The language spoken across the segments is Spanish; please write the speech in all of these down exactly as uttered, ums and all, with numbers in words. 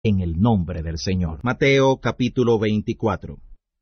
en el nombre del Señor. Mateo capítulo veinticuatro.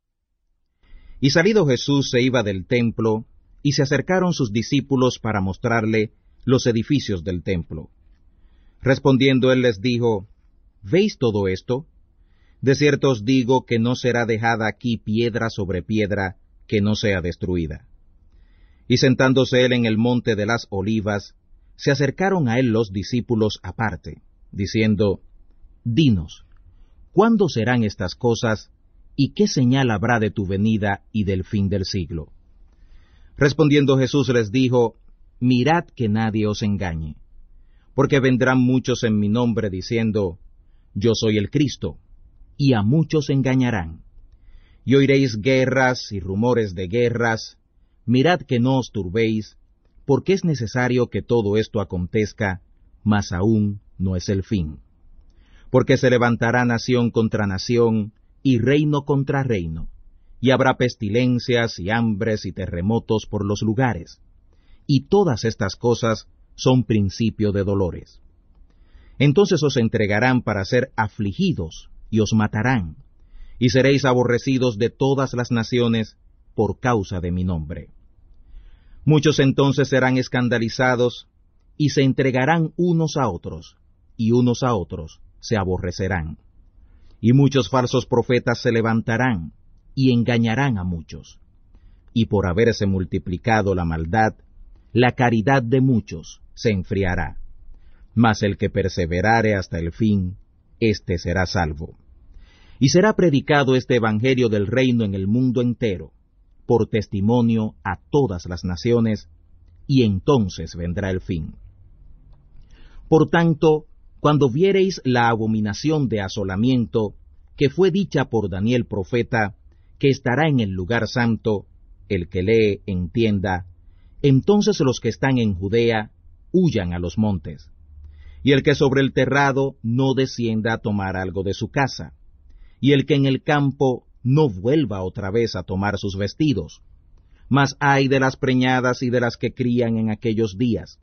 Y salido Jesús se iba del templo, y se acercaron sus discípulos para mostrarle los edificios del templo. Respondiendo él les dijo, ¿veis todo esto? De cierto os digo que no será dejada aquí piedra sobre piedra que no sea destruida. Y sentándose él en el monte de las olivas, se acercaron a él los discípulos aparte, diciendo, Dinos, ¿cuándo serán estas cosas, y qué señal habrá de tu venida y del fin del siglo? Respondiendo Jesús les dijo, Mirad que nadie os engañe, porque vendrán muchos en mi nombre diciendo, Yo soy el Cristo, y a muchos engañarán. Y oiréis guerras y rumores de guerras. Mirad que no os turbéis, porque es necesario que todo esto acontezca, mas aún no es el fin. Porque se levantará nación contra nación, y reino contra reino, y habrá pestilencias y hambres y terremotos por los lugares. Y todas estas cosas son principio de dolores. Entonces os entregarán para ser afligidos, y os matarán, y seréis aborrecidos de todas las naciones por causa de mi nombre. Muchos entonces serán escandalizados, y se entregarán unos a otros, y unos a otros se aborrecerán. Y muchos falsos profetas se levantarán, y engañarán a muchos. Y por haberse multiplicado la maldad, la caridad de muchos se enfriará. Mas el que perseverare hasta el fin, éste será salvo. Y será predicado este evangelio del reino en el mundo entero, por testimonio a todas las naciones, y entonces vendrá el fin. Por tanto, cuando viereis la abominación de asolamiento, que fue dicha por Daniel profeta, que estará en el lugar santo, el que lee entienda, entonces los que están en Judea huyan a los montes. Y el que sobre el terrado no descienda a tomar algo de su casa, y el que en el campo no vuelva otra vez a tomar sus vestidos. Mas ay de las preñadas y de las que crían en aquellos días.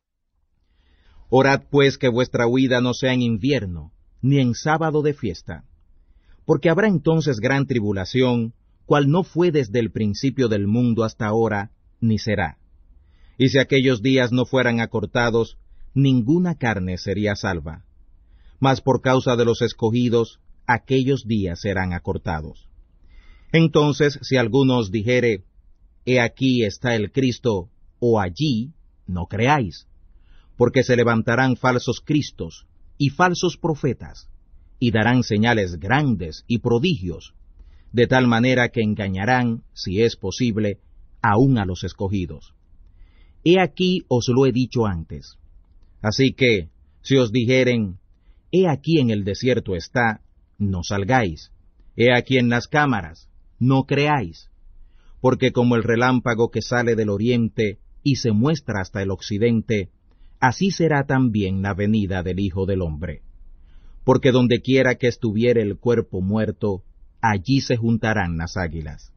Orad pues que vuestra huida no sea en invierno, ni en sábado de fiesta, porque habrá entonces gran tribulación, cual no fue desde el principio del mundo hasta ahora, ni será. Y si aquellos días no fueran acortados, ninguna carne sería salva. Mas por causa de los escogidos, aquellos días serán acortados. Entonces, si alguno os dijere, He aquí está el Cristo, o allí, no creáis, porque se levantarán falsos cristos y falsos profetas, y darán señales grandes y prodigios, de tal manera que engañarán, si es posible, aun a los escogidos. He aquí os lo he dicho antes. Así que, si os dijeren, He aquí en el desierto está, no salgáis. He aquí en las cámaras, no creáis. Porque como el relámpago que sale del oriente y se muestra hasta el occidente, así será también la venida del Hijo del Hombre. Porque donde quiera que estuviere el cuerpo muerto, allí se juntarán las águilas.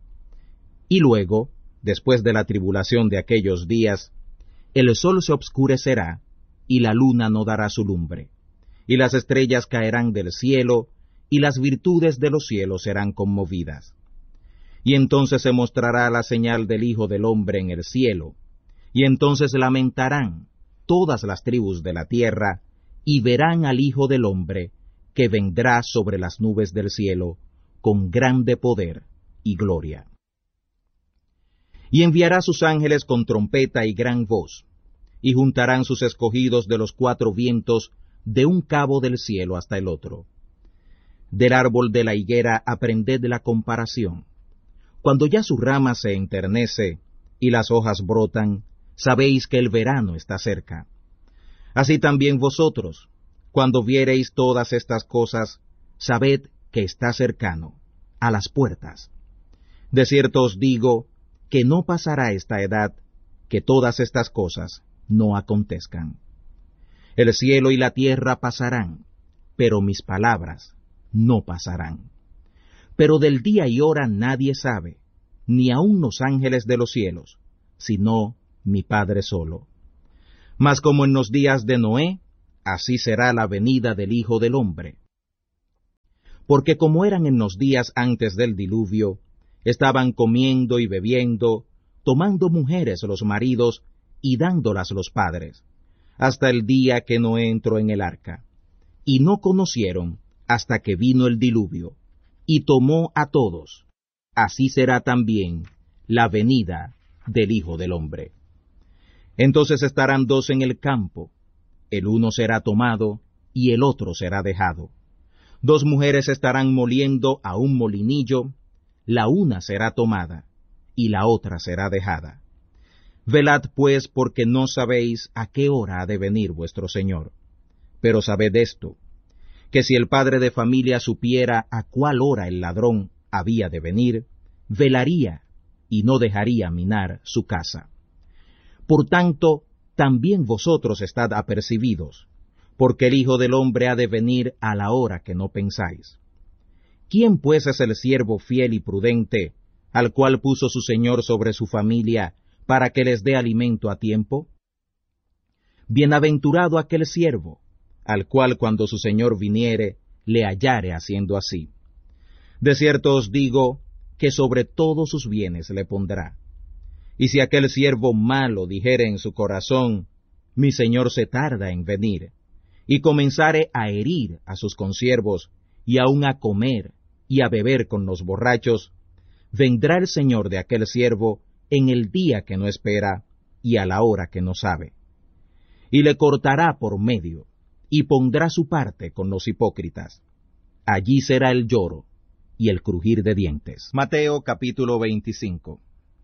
Y luego, después de la tribulación de aquellos días, el sol se obscurecerá, y la luna no dará su lumbre, y las estrellas caerán del cielo, y las virtudes de los cielos serán conmovidas. Y entonces se mostrará la señal del Hijo del Hombre en el cielo, y entonces lamentarán todas las tribus de la tierra, y verán al Hijo del Hombre, que vendrá sobre las nubes del cielo, con grande poder y gloria. Y enviará sus ángeles con trompeta y gran voz, y juntarán sus escogidos de los cuatro vientos, de un cabo del cielo hasta el otro. Del árbol de la higuera aprended la comparación. Cuando ya su rama se enternece, y las hojas brotan, sabéis que el verano está cerca. Así también vosotros, cuando viereis todas estas cosas, sabed que está cercano, a las puertas. De cierto os digo, que no pasará esta edad, que todas estas cosas no acontezcan. El cielo y la tierra pasarán, pero mis palabras no pasarán. Pero del día y hora nadie sabe, ni aun los ángeles de los cielos, sino mi Padre solo. Mas como en los días de Noé, así será la venida del Hijo del Hombre. porque como eran en los días antes del diluvio, estaban comiendo y bebiendo, tomando mujeres los maridos y dándolas los padres, hasta el día que Noé entró en el arca. Y no conocieron hasta que vino el diluvio, y tomó a todos. Así será también la venida del Hijo del Hombre. Entonces estarán dos en el campo, el uno será tomado, y el otro será dejado. Dos mujeres estarán moliendo a un molinillo, la una será tomada, y la otra será dejada. Velad pues, porque no sabéis a qué hora ha de venir vuestro Señor. Pero sabed esto, que si el padre de familia supiera a cuál hora el ladrón había de venir, velaría y no dejaría minar su casa. Por tanto, también vosotros estad apercibidos, porque el Hijo del Hombre ha de venir a la hora que no pensáis. ¿Quién pues es el siervo fiel y prudente, al cual puso su Señor sobre su familia, para que les dé alimento a tiempo? Bienaventurado aquel siervo, al cual cuando su Señor viniere, le hallare haciendo así. De cierto os digo, que sobre todos sus bienes le pondrá. Y si aquel siervo malo dijere en su corazón, mi Señor se tarda en venir, y comenzare a herir a sus consiervos, y aun a comer y a beber con los borrachos, vendrá el Señor de aquel siervo en el día que no espera, y a la hora que no sabe. Y le cortará por medio, y pondrá su parte con los hipócritas. Allí será el lloro y el crujir de dientes. Mateo capítulo veinticinco.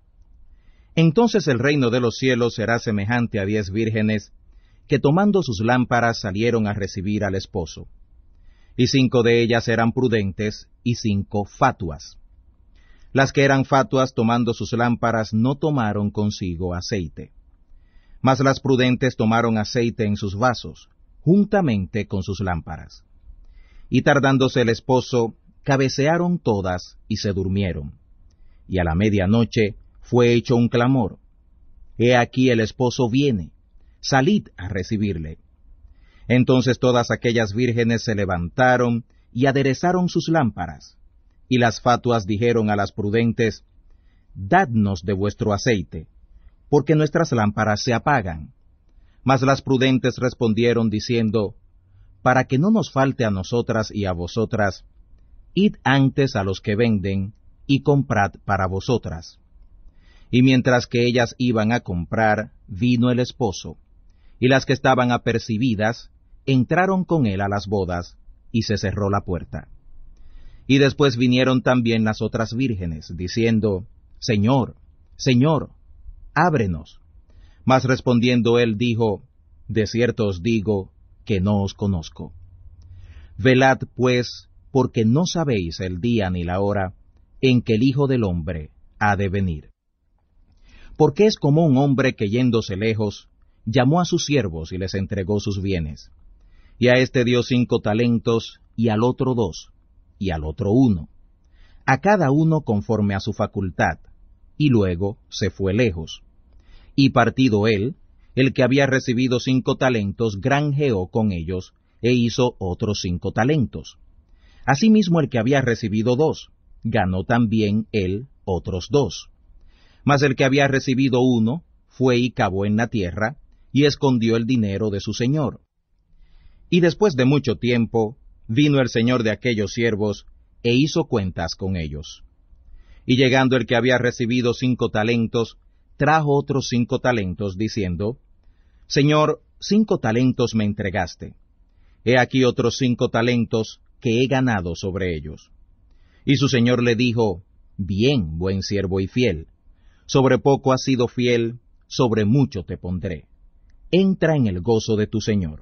Entonces el reino de los cielos será semejante a diez vírgenes, que tomando sus lámparas salieron a recibir al esposo. Y cinco de ellas eran prudentes, y cinco fatuas. Las que eran fatuas tomando sus lámparas no tomaron consigo aceite. Mas las prudentes tomaron aceite en sus vasos, juntamente con sus lámparas. Y tardándose el esposo, cabecearon todas y se durmieron. Y a la medianoche fue hecho un clamor: He aquí el esposo viene, salid a recibirle. Entonces todas aquellas vírgenes se levantaron y aderezaron sus lámparas. Y las fatuas dijeron a las prudentes: Dadnos de vuestro aceite, porque nuestras lámparas se apagan. Mas las prudentes respondieron diciendo: Para que no nos falte a nosotras y a vosotras, id antes a los que venden, y comprad para vosotras. Y mientras que ellas iban a comprar, vino el esposo, y las que estaban apercibidas entraron con él a las bodas, y se cerró la puerta. Y después vinieron también las otras vírgenes, diciendo: Señor, Señor, ábrenos. Mas respondiendo él dijo: De cierto os digo, que no os conozco. Velad pues, porque no sabéis el día ni la hora en que el Hijo del Hombre ha de venir. Porque es como un hombre que yéndose lejos, llamó a sus siervos y les entregó sus bienes. Y a éste dio cinco talentos, y al otro dos, y al otro uno, a cada uno conforme a su facultad, y luego se fue lejos. Y partido él, el que había recibido cinco talentos granjeó con ellos, e hizo otros cinco talentos. Asimismo el que había recibido dos, ganó también él otros dos. Mas el que había recibido uno, fue y cavó en la tierra, y escondió el dinero de su señor. Y después de mucho tiempo, vino el señor de aquellos siervos, e hizo cuentas con ellos. Y llegando el que había recibido cinco talentos, trajo otros cinco talentos, diciendo: Señor, cinco talentos me entregaste. He aquí otros cinco talentos que he ganado sobre ellos. Y su señor le dijo: Bien, buen siervo y fiel. Sobre poco has sido fiel, sobre mucho te pondré. Entra en el gozo de tu señor.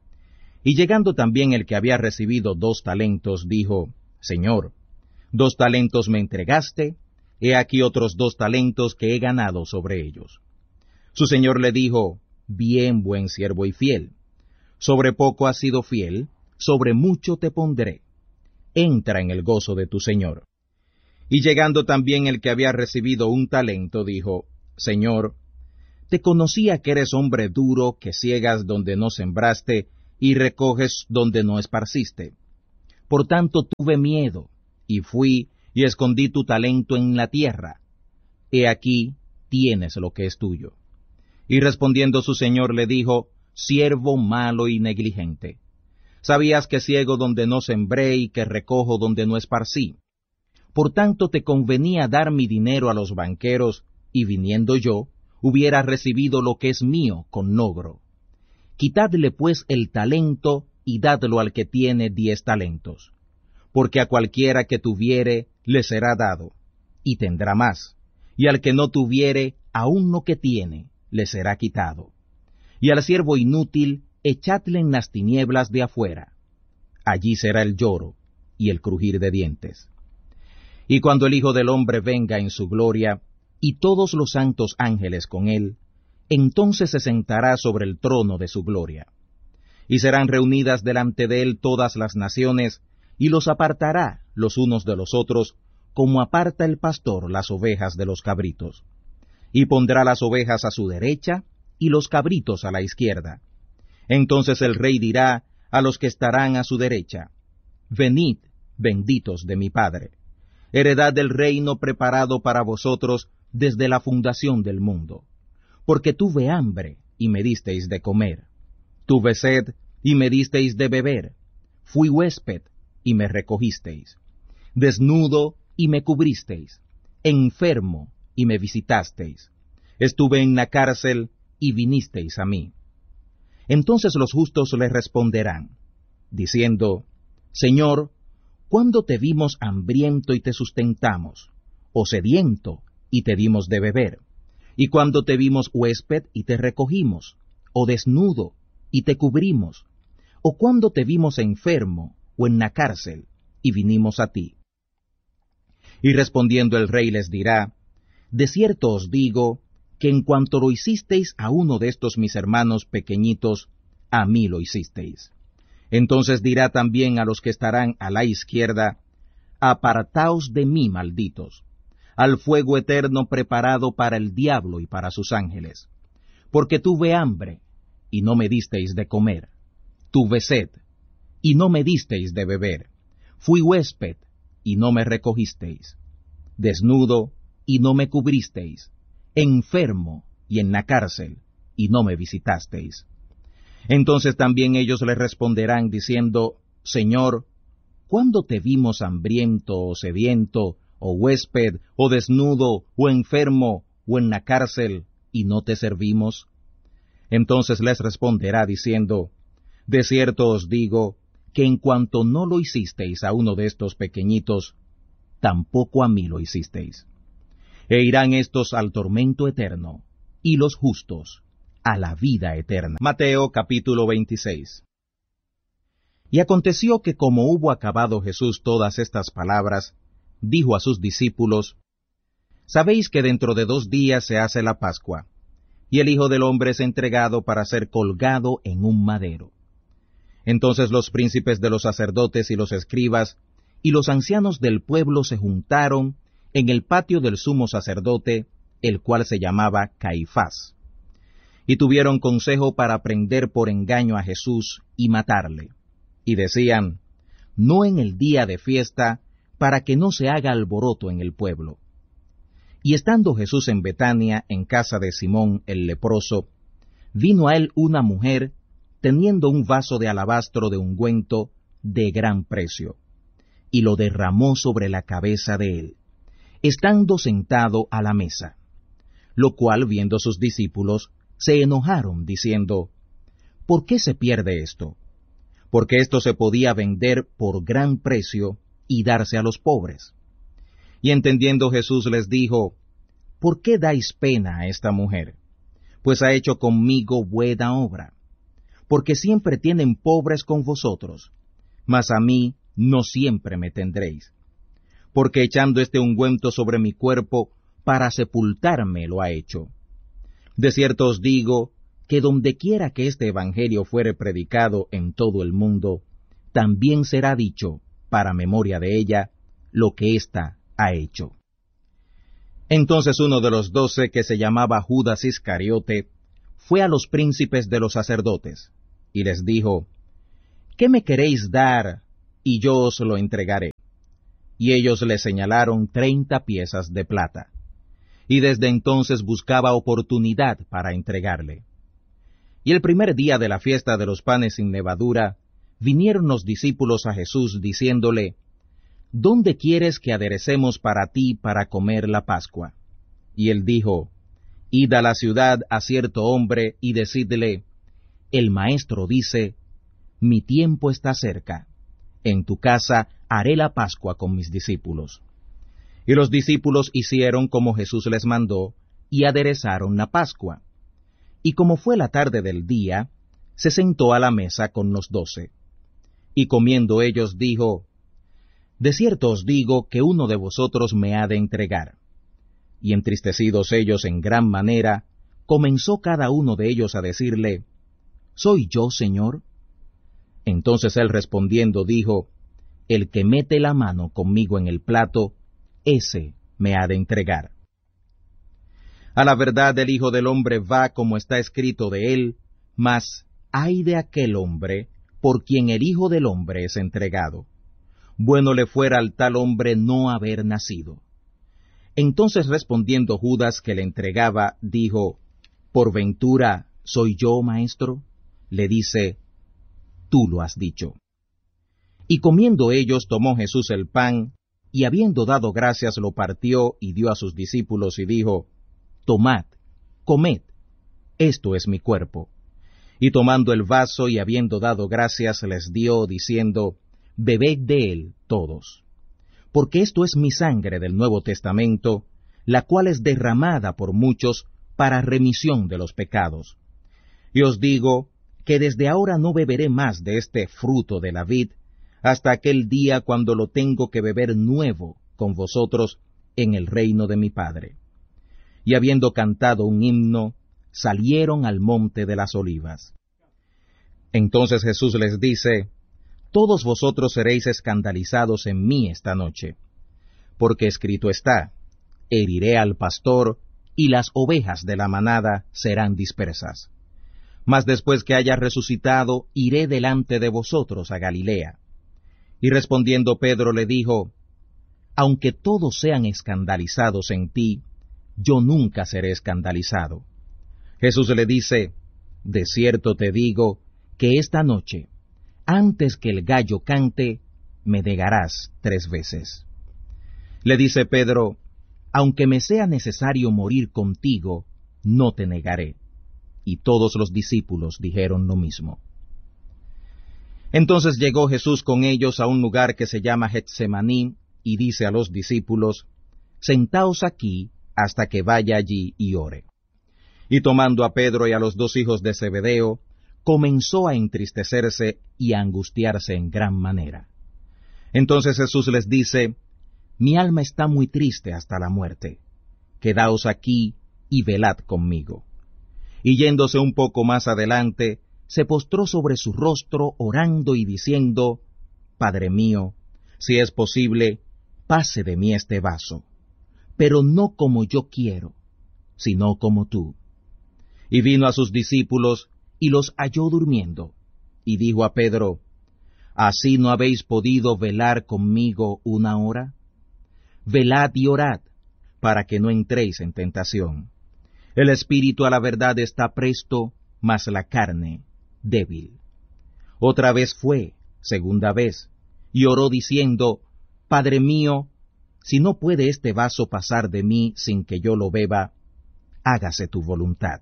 Y llegando también el que había recibido dos talentos, dijo: Señor, dos talentos me entregaste, he aquí otros dos talentos que he ganado sobre ellos. Su señor le dijo: Bien, buen siervo y fiel. Sobre poco has sido fiel, sobre mucho te pondré. Entra en el gozo de tu señor. Y llegando también el que había recibido un talento, dijo: Señor, te conocía que eres hombre duro, que ciegas donde no sembraste, y recoges donde no esparciste. Por tanto tuve miedo, y fui y escondí tu talento en la tierra. He aquí, tienes lo que es tuyo. Y respondiendo su señor le dijo, siervo malo y negligente. Sabías que ciego donde no sembré y que recojo donde no esparcí. Por tanto te convenía dar mi dinero a los banqueros, y viniendo yo, hubiera recibido lo que es mío con logro. Quitadle pues el talento, y dadlo al que tiene diez talentos. Porque a cualquiera que tuviere, le será dado, y tendrá más. Y al que no tuviere, aun lo que tiene, le será quitado. Y al siervo inútil, echadle en las tinieblas de afuera. Allí será el lloro, y el crujir de dientes. Y cuando el Hijo del Hombre venga en su gloria, y todos los santos ángeles con él, entonces se sentará sobre el trono de su gloria. Y serán reunidas delante de él todas las naciones, y los apartará los unos de los otros, como aparta el pastor las ovejas de los cabritos. Y pondrá las ovejas a su derecha, y los cabritos a la izquierda. Entonces el rey dirá a los que estarán a su derecha, venid, benditos de mi Padre, heredad del reino preparado para vosotros desde la fundación del mundo. Porque tuve hambre, y me disteis de comer. Tuve sed, y me disteis de beber. Fui huésped, y me recogisteis. Desnudo, y me cubristeis. Enfermo, y me visitasteis. Estuve en la cárcel, y vinisteis a mí. Entonces los justos le responderán, diciendo, Señor, ¿cuándo te vimos hambriento y te sustentamos? ¿O sediento, y te dimos de beber? ¿Y cuándo te vimos huésped y te recogimos? ¿O desnudo, y te cubrimos? ¿O cuándo te vimos enfermo, o en la cárcel, y vinimos a ti? Y respondiendo el rey les dirá, de cierto os digo, que en cuanto lo hicisteis a uno de estos mis hermanos pequeñitos, a mí lo hicisteis. Entonces dirá también a los que estarán a la izquierda, apartaos de mí, malditos, al fuego eterno preparado para el diablo y para sus ángeles. Porque tuve hambre, y no me disteis de comer. Tuve sed, y no me disteis de beber. Fui huésped, y no me recogisteis. Desnudo, y no me cubristeis. Enfermo, y en la cárcel, y no me visitasteis. Entonces también ellos le responderán diciendo, Señor, ¿cuándo te vimos hambriento o sediento, o huésped, o desnudo, o enfermo, o en la cárcel, y no te servimos? Entonces les responderá diciendo, de cierto os digo, que en cuanto no lo hicisteis a uno de estos pequeñitos, tampoco a mí lo hicisteis. E irán estos al tormento eterno, y los justos a la vida eterna. Mateo capítulo veintiséis. Y aconteció que como hubo acabado Jesús todas estas palabras, dijo a sus discípulos, Sabéis que dentro de dos días se hace la Pascua, y el Hijo del Hombre es entregado para ser colgado en un madero. Entonces los príncipes de los sacerdotes y los escribas, y los ancianos del pueblo se juntaron en el patio del sumo sacerdote, el cual se llamaba Caifás. Y tuvieron consejo para prender por engaño a Jesús y matarle. Y decían, no en el día de fiesta, para que no se haga alboroto en el pueblo. Y estando Jesús en Betania, en casa de Simón el leproso, vino a él una mujer, teniendo un vaso de alabastro de ungüento de gran precio, y lo derramó sobre la cabeza de él, estando sentado a la mesa. Lo cual, viendo sus discípulos, se enojaron, diciendo, ¿por qué se pierde esto? Porque esto se podía vender por gran precio y darse a los pobres. Y entendiendo Jesús les dijo, ¿por qué dais pena a esta mujer? Pues ha hecho conmigo buena obra. Porque siempre tienen pobres con vosotros, mas a mí no siempre me tendréis. Porque echando este ungüento sobre mi cuerpo, para sepultarme lo ha hecho. De cierto os digo, que dondequiera que este evangelio fuere predicado en todo el mundo, también será dicho, para memoria de ella, lo que ésta ha hecho. Entonces uno de los doce, que se llamaba Judas Iscariote, fue a los príncipes de los sacerdotes, y les dijo, ¿qué me queréis dar y yo os lo entregaré. Y ellos le señalaron treinta piezas de plata. Y desde entonces buscaba oportunidad para entregarle. Y el primer día de la fiesta de los panes sin levadura, vinieron los discípulos a Jesús diciéndole, ¿Dónde quieres que aderecemos para ti para comer la Pascua? Y él dijo, Id a la ciudad a cierto hombre y decidle, el maestro dice, mi tiempo está cerca. En tu casa haré la Pascua con mis discípulos. Y los discípulos hicieron como Jesús les mandó, y aderezaron la Pascua. Y como fue la tarde del día, se sentó a la mesa con los doce. Y comiendo ellos dijo, De cierto os digo que uno de vosotros me ha de entregar. Y entristecidos ellos en gran manera, comenzó cada uno de ellos a decirle, ¿Soy yo, Señor? Entonces él respondiendo dijo, El que mete la mano conmigo en el plato, ese me ha de entregar. A la verdad el Hijo del Hombre va como está escrito de él, mas ay de aquel hombre por quien el Hijo del Hombre es entregado. Bueno le fuera al tal hombre no haber nacido. Entonces respondiendo Judas que le entregaba, dijo, ¿Por ventura soy yo, maestro? Le dice, Tú lo has dicho. Y comiendo ellos tomó Jesús el pan, y habiendo dado gracias lo partió y dio a sus discípulos y dijo, Tomad, comed, esto es mi cuerpo. Y tomando el vaso y habiendo dado gracias les dio, diciendo, Bebed de él todos. Porque esto es mi sangre del Nuevo Testamento, la cual es derramada por muchos para remisión de los pecados. Y os digo que desde ahora no beberé más de este fruto de la vid, hasta aquel día cuando lo tengo que beber nuevo con vosotros en el reino de mi Padre. Y habiendo cantado un himno, salieron al monte de las olivas. Entonces Jesús les dice, Todos vosotros seréis escandalizados en mí esta noche, porque escrito está, heriré al pastor, y las ovejas de la manada serán dispersas. Mas después que haya resucitado, iré delante de vosotros a Galilea. Y respondiendo Pedro le dijo, Aunque todos sean escandalizados en ti, yo nunca seré escandalizado. Jesús le dice, De cierto te digo, que esta noche, antes que el gallo cante, me negarás tres veces. Le dice Pedro, Aunque me sea necesario morir contigo, no te negaré. Y todos los discípulos dijeron lo mismo. Entonces llegó Jesús con ellos a un lugar que se llama Getsemaní, y dice a los discípulos, Sentaos aquí hasta que vaya allí y ore. Y tomando a Pedro y a los dos hijos de Zebedeo, comenzó a entristecerse y a angustiarse en gran manera. Entonces Jesús les dice, Mi alma está muy triste hasta la muerte. Quedaos aquí y velad conmigo. Y yéndose un poco más adelante, se postró sobre su rostro orando y diciendo, Padre mío, si es posible, pase de mí este vaso, pero no como yo quiero, sino como tú. Y vino a sus discípulos y los halló durmiendo, y dijo a Pedro, ¿Así no habéis podido velar conmigo una hora? Velad y orad, para que no entréis en tentación. El espíritu a la verdad está presto, mas la carne débil. Otra vez fue, segunda vez, y oró diciendo, Padre mío, si no puede este vaso pasar de mí sin que yo lo beba, hágase tu voluntad.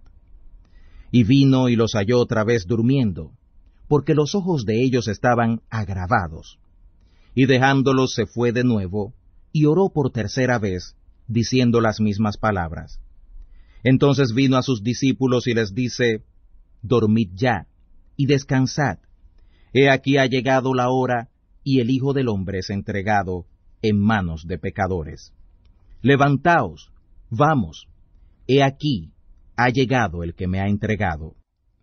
Y vino y los halló otra vez durmiendo, porque los ojos de ellos estaban agravados. Y dejándolos se fue de nuevo, y oró por tercera vez, diciendo las mismas palabras. Entonces vino a sus discípulos y les dice, Dormid ya, y descansad. He aquí ha llegado la hora, y el Hijo del Hombre es entregado en manos de pecadores. Levantaos, vamos, he aquí ha llegado el que me ha entregado.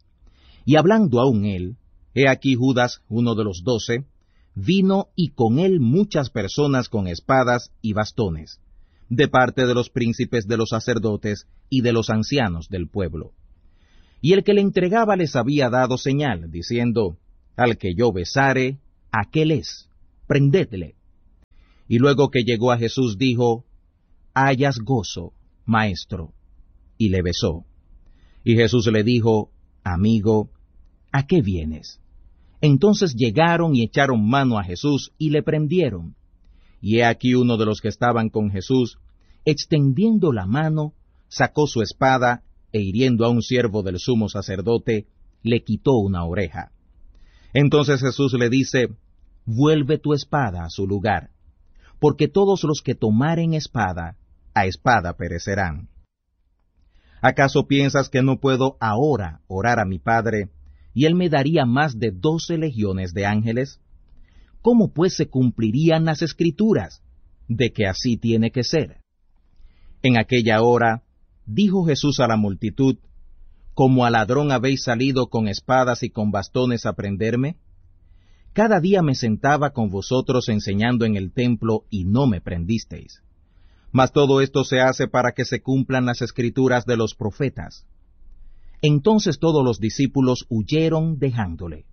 Y hablando aún él, he aquí Judas, uno de los doce, vino y con él muchas personas con espadas y bastones, de parte de los príncipes de los sacerdotes y de los ancianos del pueblo. Y el que le entregaba les había dado señal, diciendo, Al que yo besare, aquel es, prendedle. Y luego que llegó a Jesús dijo, hayas gozo, maestro, y le besó. Y Jesús le dijo, amigo, ¿a qué vienes? Entonces llegaron y echaron mano a Jesús y le prendieron. Y he aquí uno de los que estaban con Jesús, extendiendo la mano, sacó su espada, e hiriendo a un siervo del sumo sacerdote, le quitó una oreja. Entonces Jesús le dice, vuelve tu espada a su lugar, porque todos los que tomaren espada, a espada perecerán. ¿Acaso piensas que no puedo ahora orar a mi Padre, y él me daría más de doce legiones de ángeles? ¿Cómo pues se cumplirían las Escrituras, de que así tiene que ser? En aquella hora, dijo Jesús a la multitud, ¿como a ladrón habéis salido con espadas y con bastones a prenderme? Cada día me sentaba con vosotros enseñando en el templo, y no me prendisteis. Mas todo esto se hace para que se cumplan las Escrituras de los profetas. Entonces todos los discípulos huyeron dejándole.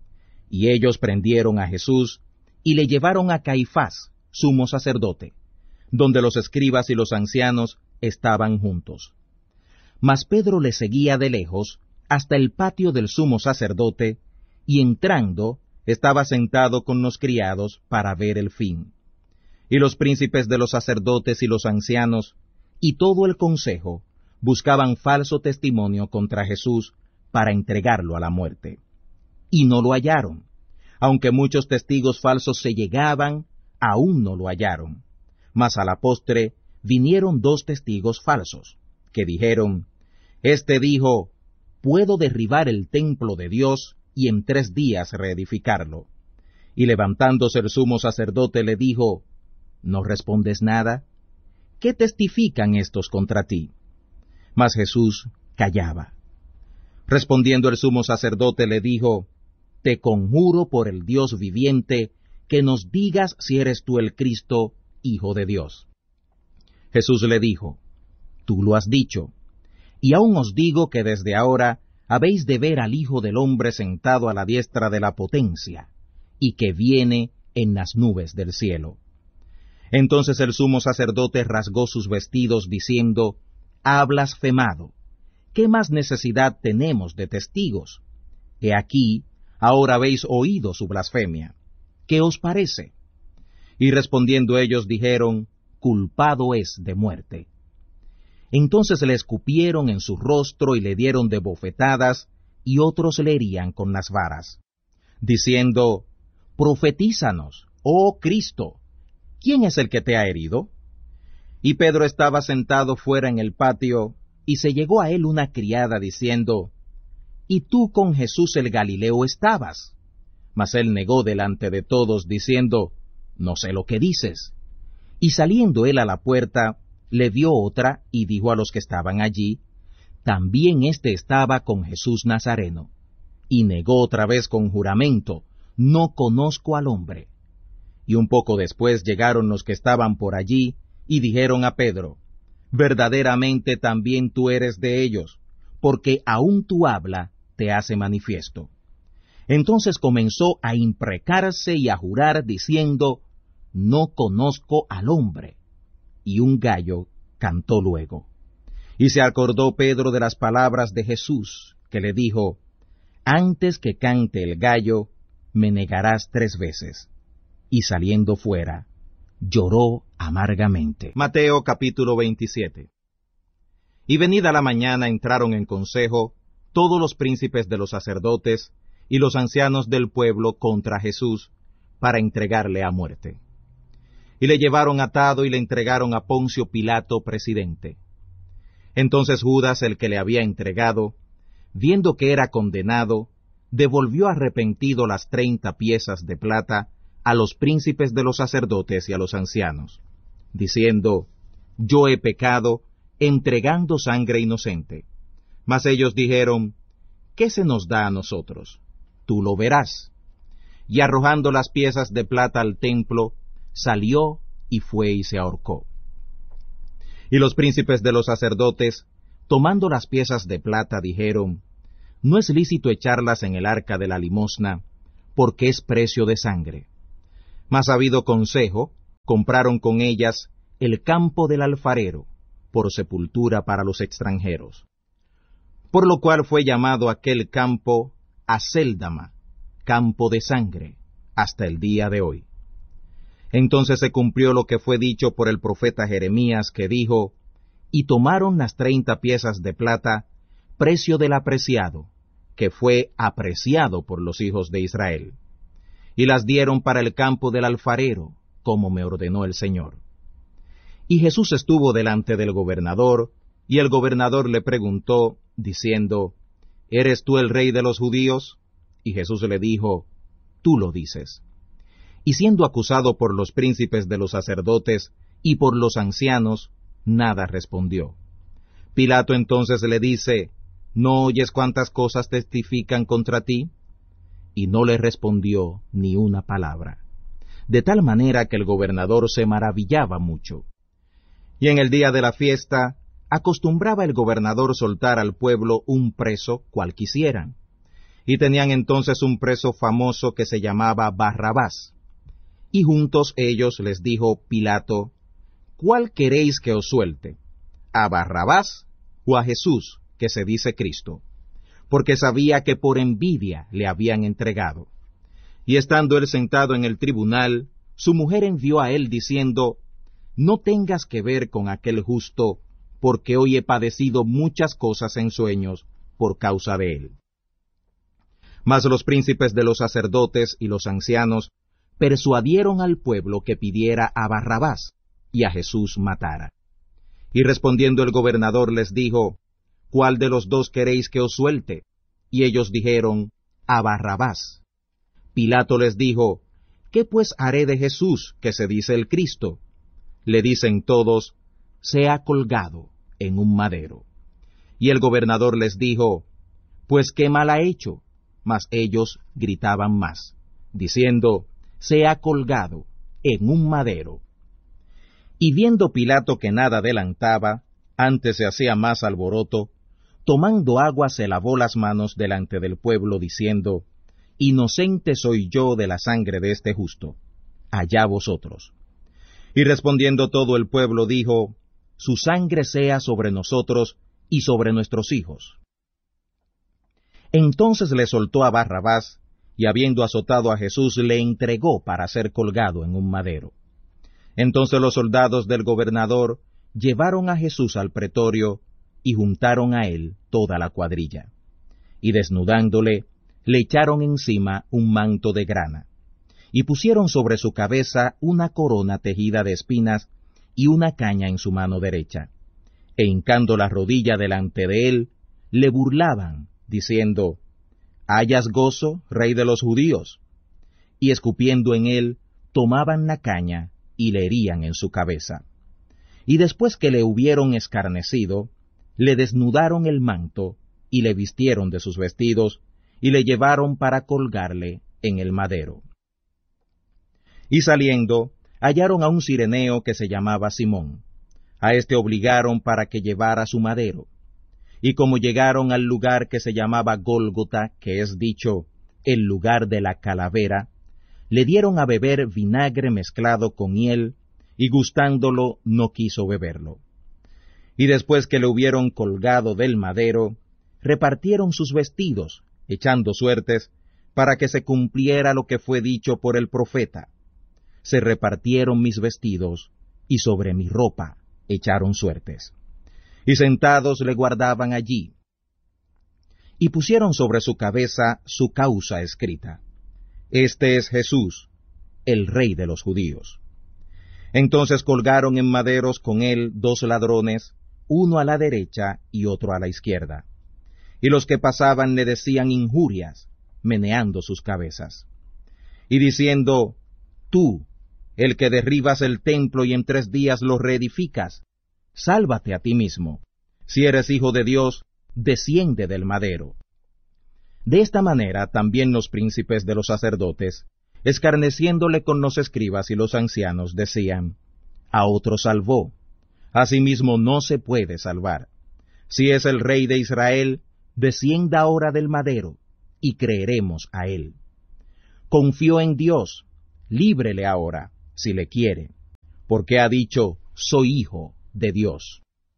Y ellos prendieron a Jesús, y le llevaron a Caifás, sumo sacerdote, donde los escribas y los ancianos estaban juntos. Mas Pedro le seguía de lejos hasta el patio del sumo sacerdote, y entrando, estaba sentado con los criados para ver el fin. Y los príncipes de los sacerdotes y los ancianos, y todo el consejo, buscaban falso testimonio contra Jesús para entregarlo a la muerte. Y no lo hallaron. Aunque muchos testigos falsos se llegaban, aún no lo hallaron. Mas a la postre vinieron dos testigos falsos, que dijeron, Este dijo, puedo derribar el templo de Dios y en tres días reedificarlo. Y levantándose el sumo sacerdote le dijo, ¿no respondes nada? ¿Qué testifican estos contra ti? Mas Jesús callaba. Respondiendo el sumo sacerdote le dijo, Te conjuro por el Dios viviente, que nos digas si eres tú el Cristo, Hijo de Dios. Jesús le dijo, Tú lo has dicho, y aún os digo que desde ahora habéis de ver al Hijo del Hombre sentado a la diestra de la potencia, y que viene en las nubes del cielo. Entonces el sumo sacerdote rasgó sus vestidos, diciendo, Ha blasfemado. ¿Qué más necesidad tenemos de testigos? He aquí, ahora habéis oído su blasfemia. ¿Qué os parece? Y respondiendo ellos dijeron, Culpado es de muerte. Entonces le escupieron en su rostro y le dieron de bofetadas, y otros le herían con las varas, diciendo, Profetízanos, oh Cristo, ¿quién es el que te ha herido? Y Pedro estaba sentado fuera en el patio, y se llegó a él una criada diciendo, ¿Y tú con Jesús el Galileo estabas? Mas él negó delante de todos, diciendo, No sé lo que dices. Y saliendo él a la puerta, le vio otra, y dijo a los que estaban allí, También éste estaba con Jesús Nazareno. Y negó otra vez con juramento, No conozco al hombre. Y un poco después llegaron los que estaban por allí, y dijeron a Pedro, Verdaderamente también tú eres de ellos, porque aun tu habla te hace manifiesto. Entonces comenzó a imprecarse y a jurar, diciendo, No conozco al hombre. Y un gallo cantó luego. Y se acordó Pedro de las palabras de Jesús, que le dijo, Antes que cante el gallo, me negarás tres veces. Y saliendo fuera, lloró amargamente. Mateo capítulo veintisiete. Y venida la mañana entraron en consejo todos los príncipes de los sacerdotes y los ancianos del pueblo contra Jesús, para entregarle a muerte. Y le llevaron atado y le entregaron a Poncio Pilato, presidente. Entonces Judas, el que le había entregado, viendo que era condenado, devolvió arrepentido las treinta piezas de plata a los príncipes de los sacerdotes y a los ancianos, diciendo, Yo he pecado, entregando sangre inocente. Mas ellos dijeron, ¿qué se nos da a nosotros? Tú lo verás. Y arrojando las piezas de plata al templo, salió y fue y se ahorcó. Y los príncipes de los sacerdotes, tomando las piezas de plata, dijeron, No es lícito echarlas en el arca de la limosna, porque es precio de sangre. Mas habido consejo, compraron con ellas el campo del alfarero, por sepultura para los extranjeros. Por lo cual fue llamado aquel campo Acéldama, campo de sangre, hasta el día de hoy. Entonces se cumplió lo que fue dicho por el profeta Jeremías, que dijo: y tomaron las treinta piezas de plata, precio del apreciado, que fue apreciado por los hijos de Israel, y las dieron para el campo del alfarero, como me ordenó el Señor. Y Jesús estuvo delante del gobernador, y el gobernador le preguntó, diciendo: ¿Eres tú el rey de los judíos? Y Jesús le dijo: Tú lo dices. Y siendo acusado por los príncipes de los sacerdotes y por los ancianos, nada respondió. Pilato entonces le dice: ¿No oyes cuántas cosas testifican contra ti? Y no le respondió ni una palabra, de tal manera que el gobernador se maravillaba mucho. Y en el día de la fiesta, acostumbraba el gobernador soltar al pueblo un preso cual quisieran. Y tenían entonces un preso famoso que se llamaba Barrabás. Y juntos ellos les dijo Pilato: ¿Cuál queréis que os suelte? ¿A Barrabás o a Jesús, que se dice Cristo? Porque sabía que por envidia le habían entregado. Y estando él sentado en el tribunal, su mujer envió a él diciendo: No tengas que ver con aquel justo, porque hoy he padecido muchas cosas en sueños por causa de él. Mas los príncipes de los sacerdotes y los ancianos persuadieron al pueblo que pidiera a Barrabás y a Jesús matara. Y respondiendo el gobernador les dijo: ¿Cuál de los dos queréis que os suelte? Y ellos dijeron: A Barrabás. Pilato les dijo: ¿Qué pues haré de Jesús, que se dice el Cristo? Le dicen todos: Sea colgado en un madero. Y el gobernador les dijo: Pues qué mal ha hecho. Mas ellos gritaban más, diciendo: Sea colgado en un madero. Y viendo Pilato que nada adelantaba, antes se hacía más alboroto, tomando agua se lavó las manos delante del pueblo, diciendo: Inocente soy yo de la sangre de este justo, allá vosotros. Y respondiendo todo el pueblo dijo: Su sangre sea sobre nosotros y sobre nuestros hijos. Entonces le soltó a Barrabás, y habiendo azotado a Jesús, le entregó para ser colgado en un madero. Entonces los soldados del gobernador llevaron a Jesús al pretorio, y juntaron a él toda la cuadrilla. Y desnudándole, le echaron encima un manto de grana, y pusieron sobre su cabeza una corona tejida de espinas, y una caña en su mano derecha. E hincando la rodilla delante de él, le burlaban, diciendo: ¿Hayas gozo, rey de los judíos? Y escupiendo en él, tomaban la caña, y le herían en su cabeza. Y después que le hubieron escarnecido, le desnudaron el manto, y le vistieron de sus vestidos, y le llevaron para colgarle en el madero. Y saliendo, hallaron a un cireneo que se llamaba Simón. A éste obligaron para que llevara su madero. Y como llegaron al lugar que se llamaba Gólgota, que es dicho, el lugar de la calavera, le dieron a beber vinagre mezclado con hiel, y gustándolo no quiso beberlo. Y después que le hubieron colgado del madero, repartieron sus vestidos, echando suertes, para que se cumpliera lo que fue dicho por el profeta: Se repartieron mis vestidos, y sobre mi ropa echaron suertes. Y sentados le guardaban allí. Y pusieron sobre su cabeza su causa escrita: Este es Jesús, el Rey de los judíos. Entonces colgaron en maderos con él dos ladrones, uno a la derecha y otro a la izquierda. Y los que pasaban le decían injurias, meneando sus cabezas. Y diciendo: Tú, el que derribas el templo y en tres días lo reedificas, sálvate a ti mismo. Si eres hijo de Dios, desciende del madero. De esta manera también los príncipes de los sacerdotes, escarneciéndole con los escribas y los ancianos, decían: A otro salvó, a sí mismo no se puede salvar. Si es el Rey de Israel, descienda ahora del madero, y creeremos a él. Confió en Dios, líbrele ahora, si le quiere, porque ha dicho, soy hijo de Dios.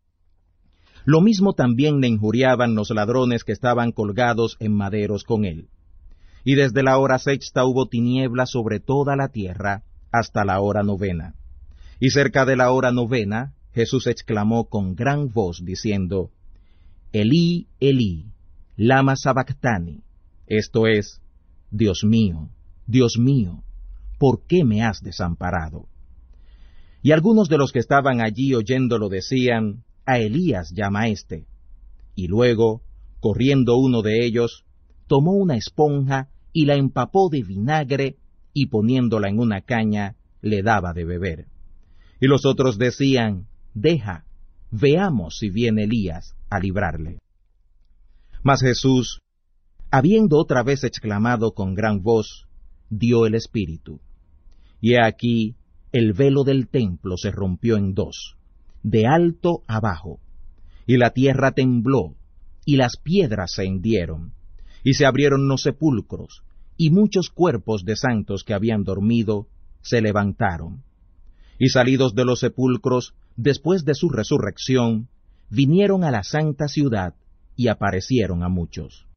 Lo mismo también le injuriaban los ladrones que estaban colgados en maderos con él. Y desde la hora sexta hubo tinieblas sobre toda la tierra hasta la hora novena. Y cerca de la hora novena, Jesús exclamó con gran voz, diciendo, Elí, Elí, lama sabactani, esto es, Dios mío, Dios mío, ¿por qué me has desamparado? Y algunos de los que estaban allí oyéndolo decían, a Elías llama éste. Y luego, corriendo uno de ellos, tomó una esponja y la empapó de vinagre, y poniéndola en una caña, le daba de beber. Y los otros decían, deja, veamos si viene Elías a librarle. Mas Jesús, habiendo otra vez exclamado con gran voz, dio el Espíritu. Y he aquí, el velo del templo se rompió en dos, de alto abajo, y la tierra tembló, y las piedras se hendieron, y se abrieron los sepulcros, y muchos cuerpos de santos que habían dormido se levantaron. Y salidos de los sepulcros, después de su resurrección, vinieron a la santa ciudad, y aparecieron a muchos.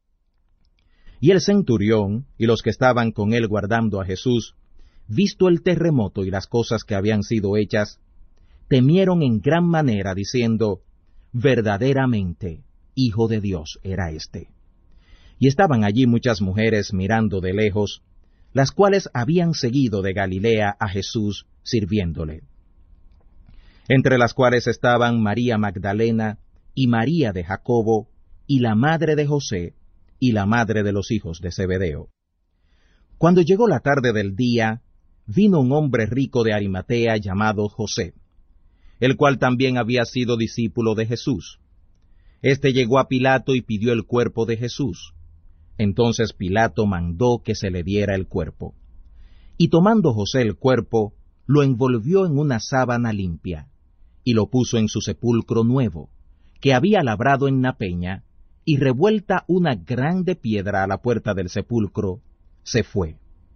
Y el centurión, y los que estaban con él guardando a Jesús, visto el terremoto y las cosas que habían sido hechas, temieron en gran manera, diciendo, verdaderamente, Hijo de Dios era éste. Y estaban allí muchas mujeres mirando de lejos, las cuales habían seguido de Galilea a Jesús sirviéndole. Entre las cuales estaban María Magdalena, y María de Jacobo, y la madre de José, y la madre de los hijos de Zebedeo. Cuando llegó la tarde del día, vino un hombre rico de Arimatea llamado José, el cual también había sido discípulo de Jesús. Este llegó a Pilato y pidió el cuerpo de Jesús. Entonces Pilato mandó que se le diera el cuerpo. Y tomando José el cuerpo, lo envolvió en una sábana limpia, y lo puso en su sepulcro nuevo, que había labrado en la peña, y revuelta una grande piedra a la puerta del sepulcro, se fue.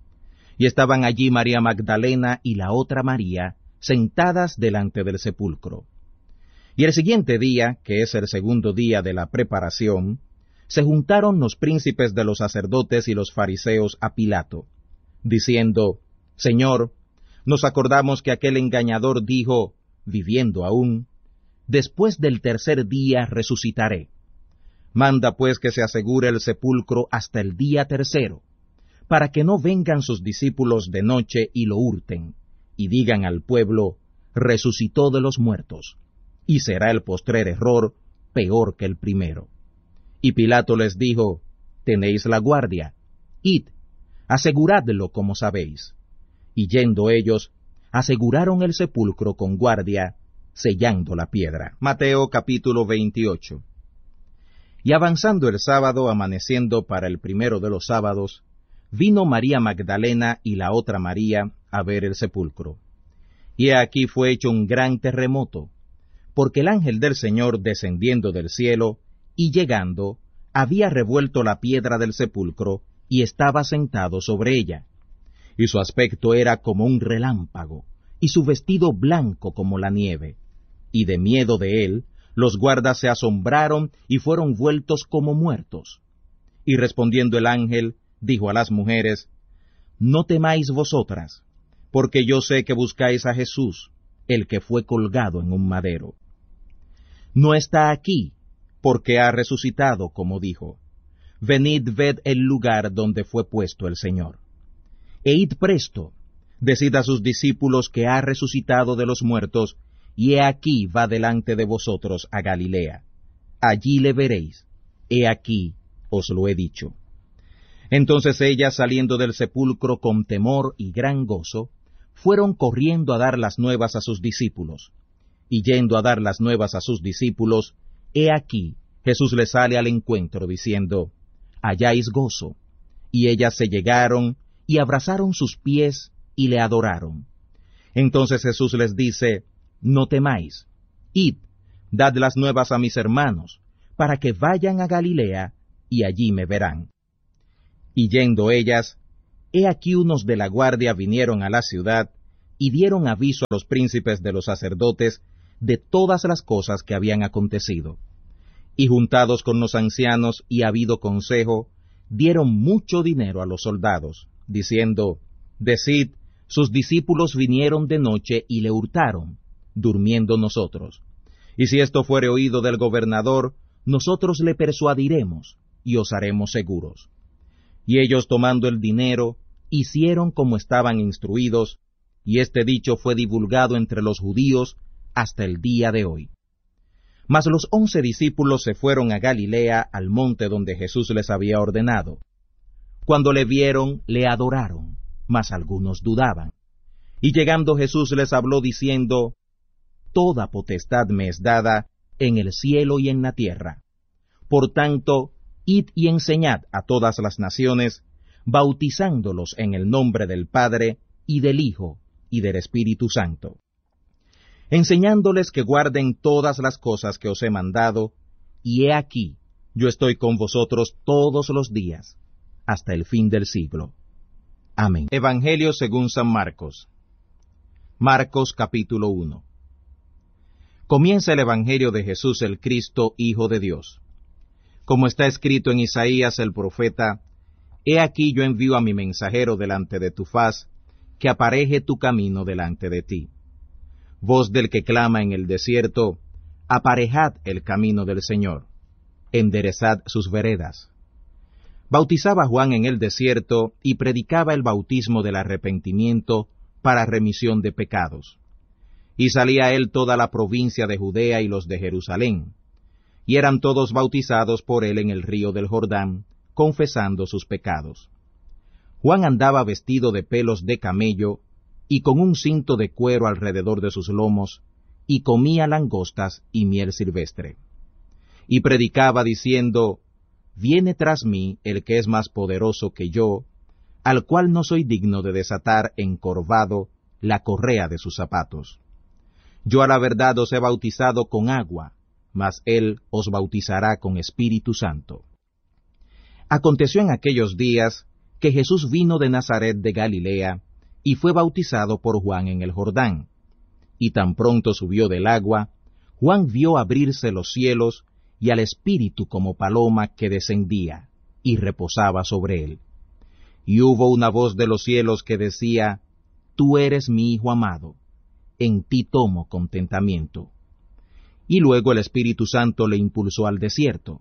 Y estaban allí María Magdalena y la otra María, sentadas delante del sepulcro. Y el siguiente día, que es el segundo día de la preparación, se juntaron los príncipes de los sacerdotes y los fariseos a Pilato, diciendo, Señor, nos acordamos que aquel engañador dijo, viviendo aún, después del tercer día resucitaré. Manda pues que se asegure el sepulcro hasta el día tercero, para que no vengan sus discípulos de noche y lo hurten, y digan al pueblo, resucitó de los muertos, y será el postrer error peor que el primero. Y Pilato les dijo, tenéis la guardia, id, aseguradlo como sabéis. Y yendo ellos, aseguraron el sepulcro con guardia, sellando la piedra. Mateo capítulo veintiocho. Y avanzando el sábado, amaneciendo para el primero de los sábados, vino María Magdalena y la otra María a ver el sepulcro. Y aquí fue hecho un gran terremoto, porque el ángel del Señor descendiendo del cielo, y llegando, había revuelto la piedra del sepulcro, y estaba sentado sobre ella. Y su aspecto era como un relámpago, y su vestido blanco como la nieve. Y de miedo de él, los guardas se asombraron y fueron vueltos como muertos. Y respondiendo el ángel, dijo a las mujeres, no temáis vosotras, porque yo sé que buscáis a Jesús, el que fue colgado en un madero. No está aquí, porque ha resucitado, como dijo. Venid, ved el lugar donde fue puesto el Señor. E id presto, decid a sus discípulos que ha resucitado de los muertos, y he aquí va delante de vosotros a Galilea. Allí le veréis, he aquí os lo he dicho. Entonces ellas, saliendo del sepulcro con temor y gran gozo, fueron corriendo a dar las nuevas a sus discípulos. Y yendo a dar las nuevas a sus discípulos, he aquí Jesús les sale al encuentro, diciendo, halláis gozo. Y ellas se llegaron y abrazaron sus pies y le adoraron. Entonces Jesús les dice, no temáis, id, dad las nuevas a mis hermanos, para que vayan a Galilea, y allí me verán. Y yendo ellas, he aquí unos de la guardia vinieron a la ciudad, y dieron aviso a los príncipes de los sacerdotes de todas las cosas que habían acontecido. Y juntados con los ancianos y habido consejo, dieron mucho dinero a los soldados, diciendo, Decid, sus discípulos vinieron de noche y le hurtaron, durmiendo nosotros. Y si esto fuere oído del gobernador, nosotros le persuadiremos, y os haremos seguros. Y ellos, tomando el dinero, hicieron como estaban instruidos, y este dicho fue divulgado entre los judíos hasta el día de hoy. Mas los once discípulos se fueron a Galilea, al monte donde Jesús les había ordenado. Cuando le vieron, le adoraron, mas algunos dudaban. Y llegando Jesús les habló diciendo, Toda potestad me es dada en el cielo y en la tierra. Por tanto, id y enseñad a todas las naciones, bautizándolos en el nombre del Padre, y del Hijo, y del Espíritu Santo, enseñándoles que guarden todas las cosas que os he mandado, y he aquí, yo estoy con vosotros todos los días, hasta el fin del siglo. Amén. Evangelio según San Marcos. Marcos capítulo uno. Comienza el Evangelio de Jesús el Cristo, Hijo de Dios. Como está escrito en Isaías el profeta, He aquí yo envío a mi mensajero delante de tu faz, que apareje tu camino delante de ti. Voz del que clama en el desierto, aparejad el camino del Señor, enderezad sus veredas. Bautizaba Juan en el desierto y predicaba el bautismo del arrepentimiento para remisión de pecados. Y salía él toda la provincia de Judea y los de Jerusalén, y eran todos bautizados por él en el río del Jordán, confesando sus pecados. Juan andaba vestido de pelos de camello, y con un cinto de cuero alrededor de sus lomos, y comía langostas y miel silvestre. Y predicaba diciendo, Viene tras mí el que es más poderoso que yo, al cual no soy digno de desatar encorvado la correa de sus zapatos. Yo a la verdad os he bautizado con agua, mas él os bautizará con Espíritu Santo. Aconteció en aquellos días que Jesús vino de Nazaret de Galilea, y fue bautizado por Juan en el Jordán. Y tan pronto subió del agua, Juan vio abrirse los cielos, y al Espíritu como paloma que descendía, y reposaba sobre él. Y hubo una voz de los cielos que decía, Tú eres mi Hijo amado, en ti tomo contentamiento. Y luego el Espíritu Santo le impulsó al desierto.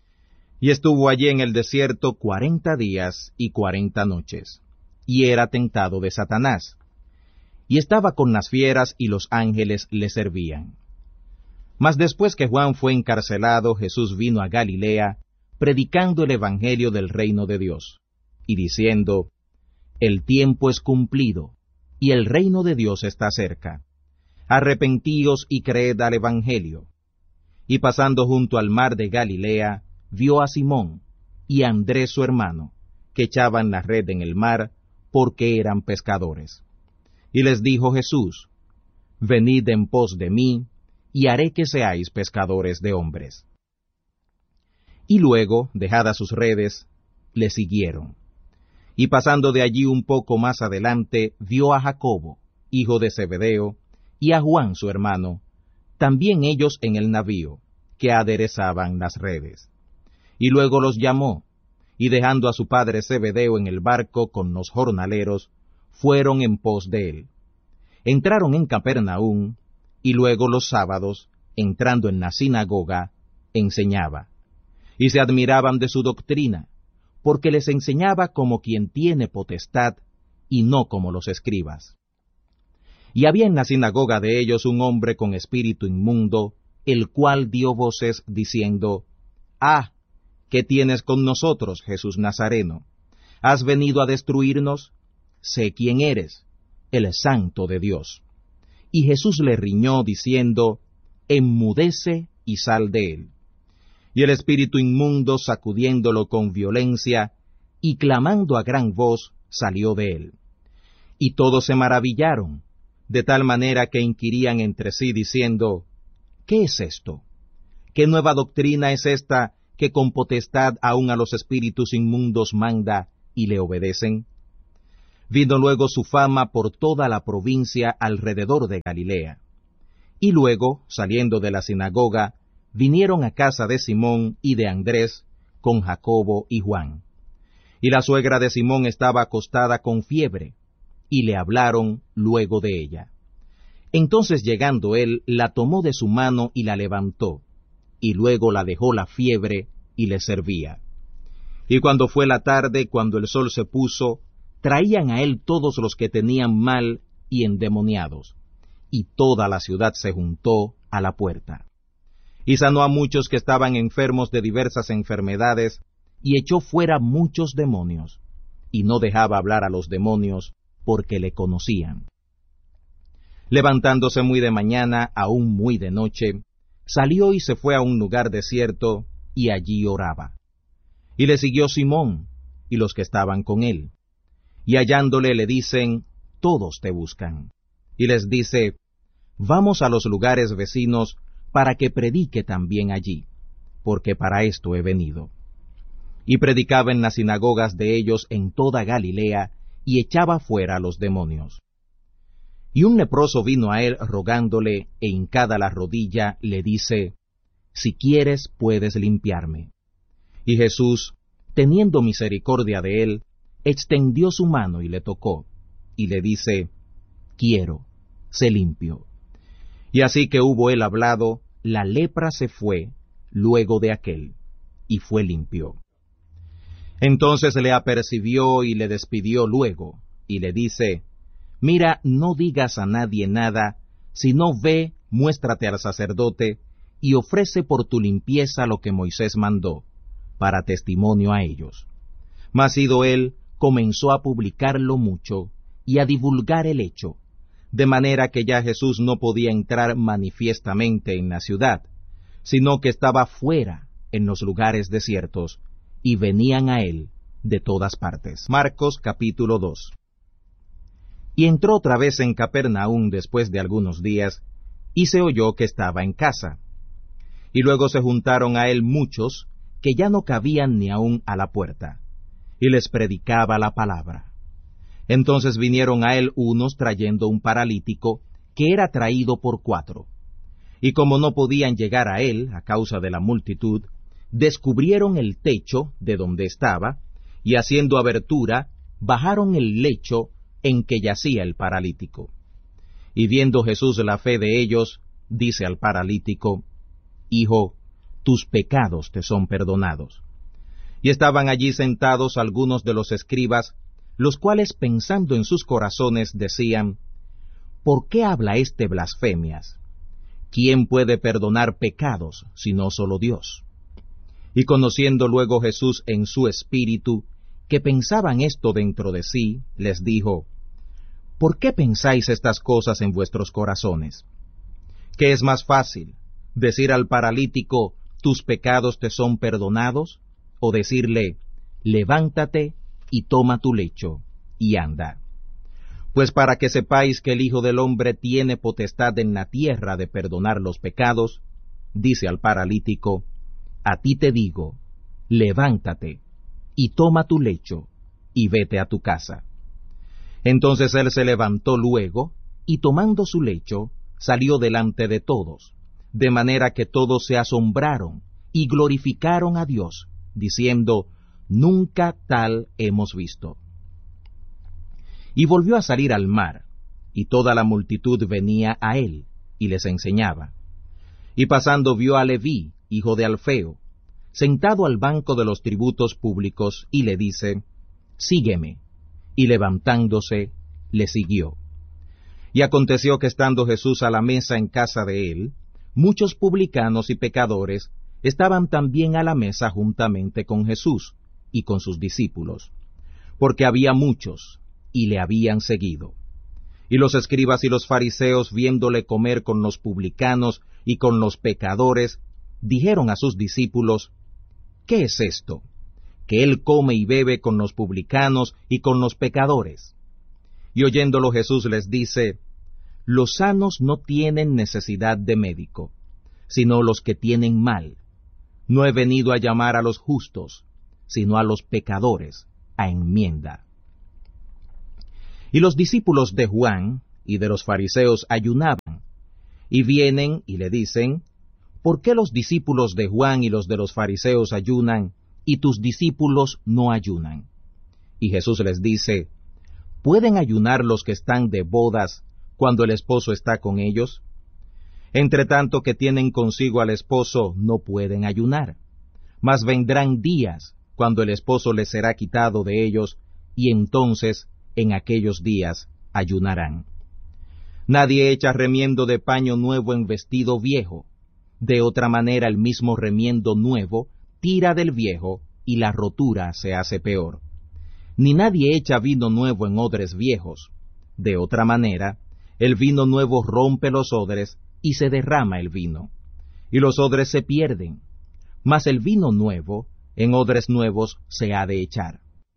Y estuvo allí en el desierto cuarenta días y cuarenta noches, y era tentado de Satanás. Y estaba con las fieras, y los ángeles le servían. Mas después que Juan fue encarcelado, Jesús vino a Galilea, predicando el evangelio del reino de Dios, y diciendo, El tiempo es cumplido, y el reino de Dios está cerca. Arrepentíos y creed al evangelio. Y pasando junto al mar de Galilea, vio a Simón y a Andrés su hermano, que echaban la red en el mar, porque eran pescadores. Y les dijo Jesús, Venid en pos de mí, y haré que seáis pescadores de hombres. Y luego, dejadas sus redes, le siguieron. Y pasando de allí un poco más adelante, vio a Jacobo, hijo de Zebedeo, y a Juan su hermano, también ellos en el navío, que aderezaban las redes. Y luego los llamó, y dejando a su padre Zebedeo en el barco con los jornaleros, fueron en pos de él. Entraron en Capernaum, y luego los sábados, entrando en la sinagoga, enseñaba. Y se admiraban de su doctrina, porque les enseñaba como quien tiene potestad, y no como los escribas. Y había en la sinagoga de ellos un hombre con espíritu inmundo, el cual dio voces diciendo, Ah, ¿qué tienes con nosotros, Jesús Nazareno? ¿Has venido a destruirnos? Sé quién eres, el Santo de Dios. Y Jesús le riñó diciendo, Enmudece y sal de él. Y el espíritu inmundo, sacudiéndolo con violencia, y clamando a gran voz, salió de él. Y todos se maravillaron, de tal manera que inquirían entre sí, diciendo, ¿qué es esto? ¿Qué nueva doctrina es esta que con potestad aun a los espíritus inmundos manda y le obedecen? Vino luego su fama por toda la provincia alrededor de Galilea. Y luego, saliendo de la sinagoga, vinieron a casa de Simón y de Andrés, con Jacobo y Juan. Y la suegra de Simón estaba acostada con fiebre, y le hablaron luego de ella. Entonces llegando él, la tomó de su mano y la levantó, y luego la dejó la fiebre y le servía. Y cuando fue la tarde, cuando el sol se puso, traían a él todos los que tenían mal y endemoniados, y toda la ciudad se juntó a la puerta. Y sanó a muchos que estaban enfermos de diversas enfermedades, y echó fuera muchos demonios, y no dejaba hablar a los demonios, porque le conocían. Levantándose muy de mañana, aún muy de noche, salió y se fue a un lugar desierto, y allí oraba. Y le siguió Simón, y los que estaban con él. Y hallándole le dicen, todos te buscan. Y les dice, vamos a los lugares vecinos, para que predique también allí, porque para esto he venido. Y predicaba en las sinagogas de ellos en toda Galilea, y echaba fuera a los demonios. Y un leproso vino a él rogándole, e hincada la rodilla, le dice, si quieres puedes limpiarme. Y Jesús, teniendo misericordia de él, extendió su mano y le tocó, y le dice, quiero, sé limpio. Y así que hubo él hablado, la lepra se fue luego de aquel, y fue limpio. Entonces le apercibió y le despidió luego, y le dice, mira, no digas a nadie nada, sino ve, muéstrate al sacerdote, y ofrece por tu limpieza lo que Moisés mandó, para testimonio a ellos. Mas ido él, comenzó a publicarlo mucho, y a divulgar el hecho, de manera que ya Jesús no podía entrar manifiestamente en la ciudad, sino que estaba fuera, en los lugares desiertos, y venían a él de todas partes. Marcos capítulo dos. Y entró otra vez en Capernaum después de algunos días, y se oyó que estaba en casa. Y luego se juntaron a él muchos, que ya no cabían ni aun a la puerta, y les predicaba la palabra. Entonces vinieron a él unos trayendo un paralítico, que era traído por cuatro. Y como no podían llegar a él, a causa de la multitud, descubrieron el techo de donde estaba, y haciendo abertura, bajaron el lecho en que yacía el paralítico. Y viendo Jesús la fe de ellos, dice al paralítico, Hijo, tus pecados te son perdonados. Y estaban allí sentados algunos de los escribas, los cuales pensando en sus corazones decían, ¿por qué habla éste blasfemias? ¿Quién puede perdonar pecados, sino solo Dios? Y conociendo luego Jesús en su espíritu, que pensaban esto dentro de sí, les dijo, ¿por qué pensáis estas cosas en vuestros corazones? ¿Qué es más fácil, decir al paralítico, tus pecados te son perdonados, o decirle, levántate y toma tu lecho, y anda? Pues para que sepáis que el Hijo del Hombre tiene potestad en la tierra de perdonar los pecados, dice al paralítico, a ti te digo, levántate, y toma tu lecho, y vete a tu casa. Entonces él se levantó luego, y tomando su lecho, salió delante de todos, de manera que todos se asombraron, y glorificaron a Dios, diciendo, nunca tal hemos visto. Y volvió a salir al mar, y toda la multitud venía a él, y les enseñaba. Y pasando vio a Leví, hijo de Alfeo, sentado al banco de los tributos públicos, y le dice, sígueme. Y levantándose, le siguió. Y aconteció que estando Jesús a la mesa en casa de él, muchos publicanos y pecadores estaban también a la mesa juntamente con Jesús y con sus discípulos, porque había muchos, y le habían seguido. Y los escribas y los fariseos, viéndole comer con los publicanos y con los pecadores, dijeron a sus discípulos, ¿qué es esto? Que él come y bebe con los publicanos y con los pecadores. Y oyéndolo Jesús les dice, los sanos no tienen necesidad de médico, sino los que tienen mal. No he venido a llamar a los justos, sino a los pecadores, a enmienda. Y los discípulos de Juan y de los fariseos ayunaban, y vienen y le dicen, ¿por qué los discípulos de Juan y los de los fariseos ayunan, y tus discípulos no ayunan? Y Jesús les dice, ¿pueden ayunar los que están de bodas cuando el esposo está con ellos? Entre tanto que tienen consigo al esposo, no pueden ayunar. Mas vendrán días cuando el esposo les será quitado de ellos, y entonces en aquellos días ayunarán. Nadie echa remiendo de paño nuevo en vestido viejo. De otra manera el mismo remiendo nuevo tira del viejo, y la rotura se hace peor. Ni nadie echa vino nuevo en odres viejos. De otra manera, el vino nuevo rompe los odres, y se derrama el vino, y los odres se pierden. Mas el vino nuevo, en odres nuevos se ha de echar.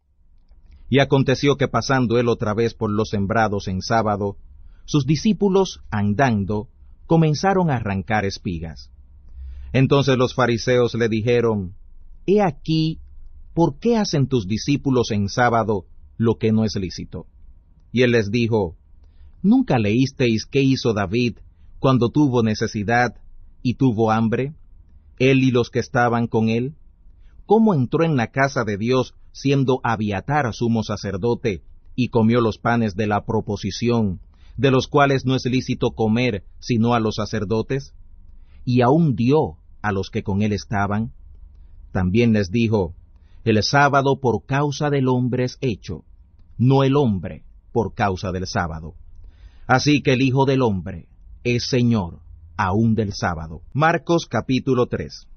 Y aconteció que pasando él otra vez por los sembrados en sábado, sus discípulos, andando, comenzaron a arrancar espigas. Entonces los fariseos le dijeron, He aquí, ¿por qué hacen tus discípulos en sábado lo que no es lícito? Y él les dijo, ¿nunca leísteis qué hizo David cuando tuvo necesidad y tuvo hambre, él y los que estaban con él? ¿Cómo entró en la casa de Dios siendo Abiatar sumo sacerdote, y comió los panes de la proposición, de los cuales no es lícito comer sino a los sacerdotes? Y aún dio a los que con él estaban. También les dijo, el sábado por causa del hombre es hecho, no el hombre por causa del sábado. Así que el Hijo del Hombre es Señor aún del sábado. Marcos capítulo tres.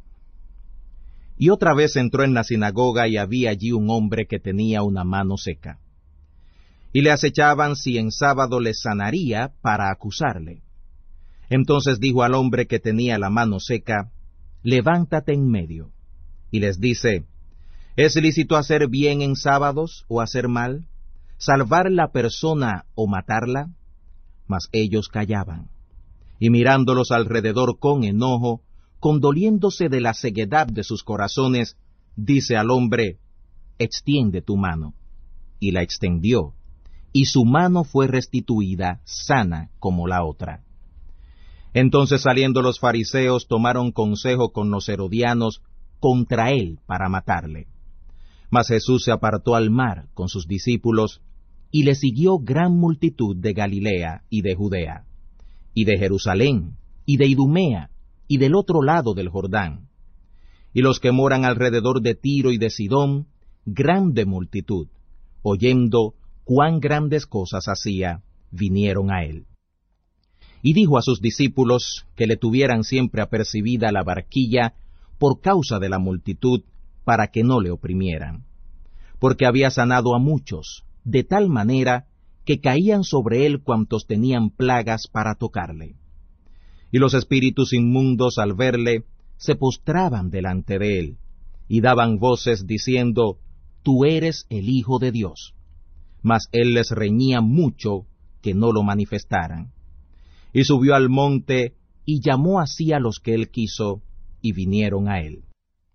Y otra vez entró en la sinagoga, y había allí un hombre que tenía una mano seca. Y le acechaban si en sábado le sanaría para acusarle. Entonces dijo al hombre que tenía la mano seca, levántate en medio. Y les dice, ¿es lícito hacer bien en sábados o hacer mal? ¿Salvar la persona o matarla? Mas ellos callaban. Y mirándolos alrededor con enojo, condoliéndose de la ceguedad de sus corazones, dice al hombre, extiende tu mano. Y la extendió, y su mano fue restituida sana como la otra. Entonces saliendo los fariseos tomaron consejo con los herodianos contra él para matarle. Mas Jesús se apartó al mar con sus discípulos, y le siguió gran multitud de Galilea y de Judea, y de Jerusalén, y de Idumea, y del otro lado del Jordán. Y los que moran alrededor de Tiro y de Sidón, grande multitud, oyendo cuán grandes cosas hacía, vinieron a él. Y dijo a sus discípulos que le tuvieran siempre apercibida la barquilla por causa de la multitud, para que no le oprimieran. Porque había sanado a muchos, de tal manera que caían sobre él cuantos tenían plagas para tocarle. Y los espíritus inmundos al verle, se postraban delante de él, y daban voces diciendo, Tú eres el Hijo de Dios. Mas él les reñía mucho que no lo manifestaran. Y subió al monte, y llamó así a los que él quiso, y vinieron a él.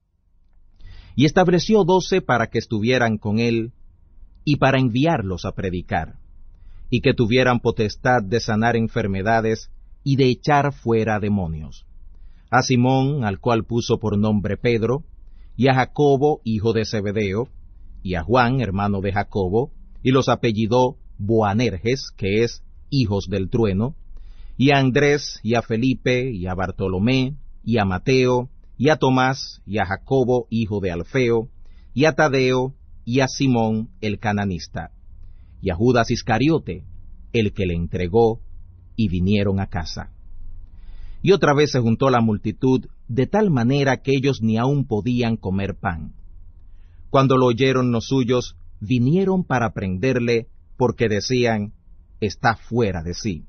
Y estableció doce para que estuvieran con él, y para enviarlos a predicar, y que tuvieran potestad de sanar enfermedades, y de echar fuera demonios. A Simón, al cual puso por nombre Pedro, y a Jacobo, hijo de Zebedeo, y a Juan, hermano de Jacobo, y los apellidó Boanerges, que es hijos del trueno, y a Andrés, y a Felipe, y a Bartolomé, y a Mateo, y a Tomás, y a Jacobo, hijo de Alfeo, y a Tadeo, y a Simón el cananista, y a Judas Iscariote, el que le entregó, y vinieron a casa. Y otra vez se juntó la multitud, de tal manera que ellos ni aun podían comer pan. Cuando lo oyeron los suyos, vinieron para prenderle, porque decían, está fuera de sí.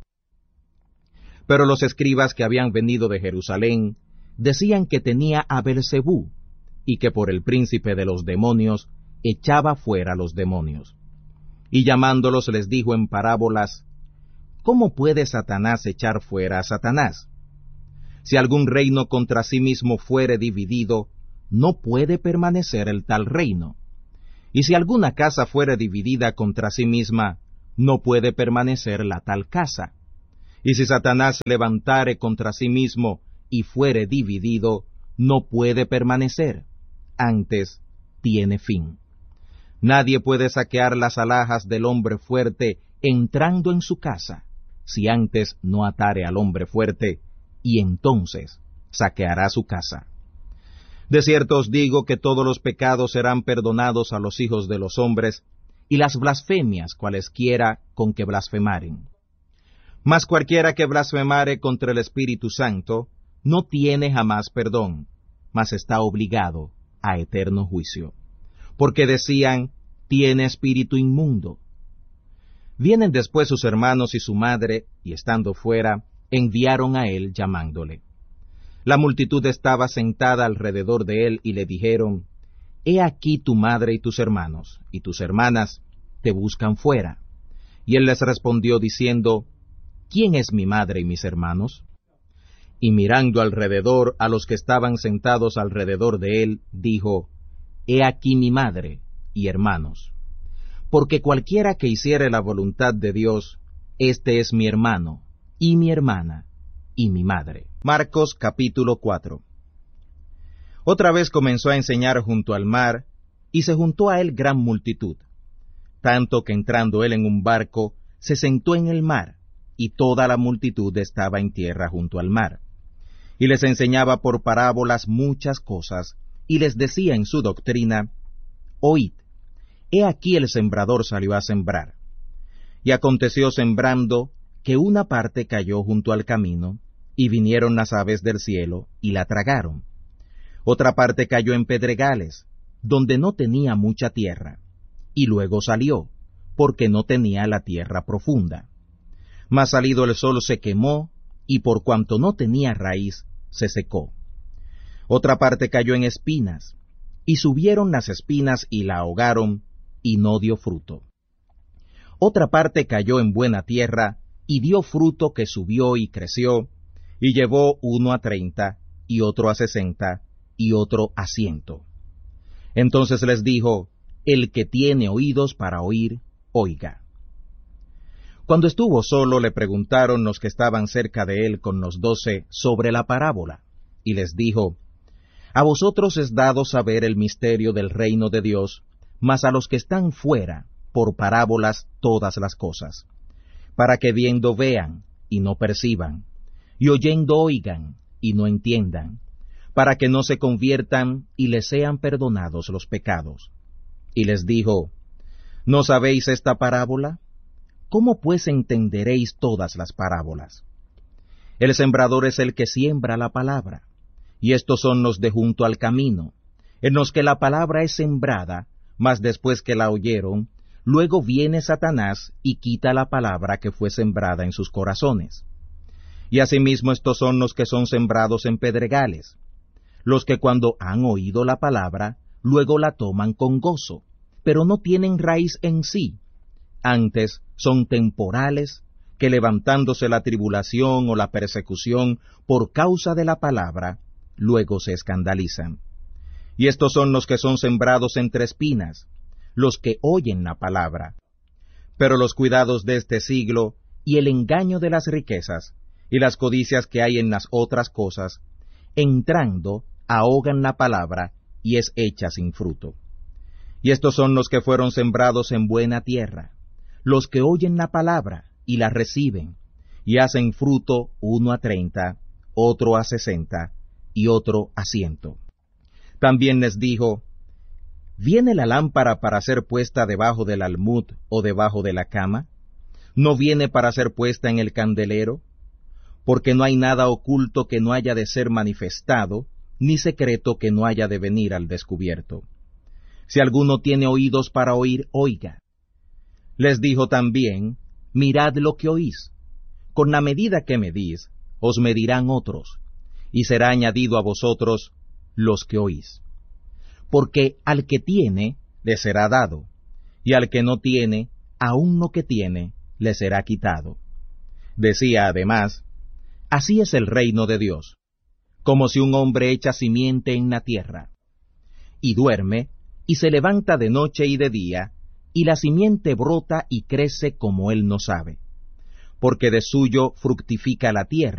Pero los escribas que habían venido de Jerusalén, decían que tenía a Beelzebú, y que por el príncipe de los demonios echaba fuera los demonios. Y llamándolos les dijo en parábolas, ¿cómo puede Satanás echar fuera a Satanás? Si algún reino contra sí mismo fuere dividido, no puede permanecer el tal reino. Y si alguna casa fuere dividida contra sí misma, no puede permanecer la tal casa. Y si Satanás levantare contra sí mismo y fuere dividido, no puede permanecer, antes tiene fin. Nadie puede saquear las alhajas del hombre fuerte entrando en su casa, si antes no atare al hombre fuerte, y entonces saqueará su casa. De cierto os digo que todos los pecados serán perdonados a los hijos de los hombres, y las blasfemias cualesquiera con que blasfemaren. Mas cualquiera que blasfemare contra el Espíritu Santo, no tiene jamás perdón, mas está obligado a eterno juicio. Porque decían, tiene espíritu inmundo. Vienen después sus hermanos y su madre, y estando fuera, enviaron a él llamándole. La multitud estaba sentada alrededor de él, y le dijeron, He aquí tu madre y tus hermanos, y tus hermanas te buscan fuera. Y él les respondió diciendo, ¿Quién es mi madre y mis hermanos? Y mirando alrededor a los que estaban sentados alrededor de él, dijo, He aquí mi madre y hermanos. Porque cualquiera que hiciere la voluntad de Dios, este es mi hermano, y mi hermana, y mi madre. Marcos capítulo cuatro. Otra vez comenzó a enseñar junto al mar, y se juntó a él gran multitud, tanto que entrando él en un barco, se sentó en el mar, y toda la multitud estaba en tierra junto al mar. Y les enseñaba por parábolas muchas cosas, y les decía en su doctrina, Oíd, he aquí el sembrador salió a sembrar. Y aconteció sembrando, que una parte cayó junto al camino, y vinieron las aves del cielo, y la tragaron. Otra parte cayó en pedregales, donde no tenía mucha tierra, y luego salió, porque no tenía la tierra profunda. Mas salido el sol se quemó, y por cuanto no tenía raíz, se secó. Otra parte cayó en espinas, y subieron las espinas y la ahogaron, y no dio fruto. Otra parte cayó en buena tierra, y dio fruto que subió y creció, y llevó uno a treinta, y otro a sesenta, y otro a ciento. Entonces les dijo, El que tiene oídos para oír, oiga. Cuando estuvo solo, le preguntaron los que estaban cerca de él con los doce sobre la parábola, y les dijo, A vosotros es dado saber el misterio del reino de Dios, mas a los que están fuera, por parábolas todas las cosas, para que viendo vean, y no perciban, y oyendo oigan, y no entiendan, para que no se conviertan, y les sean perdonados los pecados. Y les dijo, ¿No sabéis esta parábola? ¿Cómo pues entenderéis todas las parábolas? El sembrador es el que siembra la palabra, y estos son los de junto al camino, en los que la palabra es sembrada, mas después que la oyeron, luego viene Satanás y quita la palabra que fue sembrada en sus corazones. Y asimismo estos son los que son sembrados en pedregales, los que cuando han oído la palabra, luego la toman con gozo, pero no tienen raíz en sí. Antes son temporales, que levantándose la tribulación o la persecución por causa de la palabra, luego se escandalizan. Y estos son los que son sembrados entre espinas, los que oyen la palabra. Pero los cuidados de este siglo, y el engaño de las riquezas, y las codicias que hay en las otras cosas, entrando, ahogan la palabra, y es hecha sin fruto. Y estos son los que fueron sembrados en buena tierra, los que oyen la palabra, y la reciben, y hacen fruto uno a treinta, otro a sesenta, y otro a ciento. También les dijo, ¿viene la lámpara para ser puesta debajo del almud o debajo de la cama? ¿No viene para ser puesta en el candelero? Porque no hay nada oculto que no haya de ser manifestado, ni secreto que no haya de venir al descubierto. Si alguno tiene oídos para oír, oiga. Les dijo también, mirad lo que oís. Con la medida que medís, os medirán otros, y será añadido a vosotros los que oís. Porque al que tiene, le será dado, y al que no tiene, aun lo que tiene, le será quitado. Decía además, así es el reino de Dios, como si un hombre echa simiente en la tierra, y duerme, y se levanta de noche y de día, y la simiente brota y crece como él no sabe, porque de suyo fructifica la tierra,